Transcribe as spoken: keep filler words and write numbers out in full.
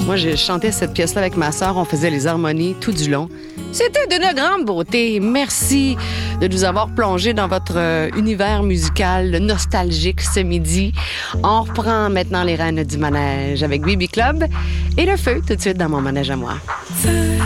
Moi, j'ai chanté cette pièce-là avec ma sœur. On faisait les harmonies tout du long. C'était d'une grande beauté. Merci de nous avoir plongé dans votre euh, univers musical nostalgique ce midi. On reprend maintenant les rênes du manège avec B B Club et le feu tout de suite dans mon manège à moi. Feu.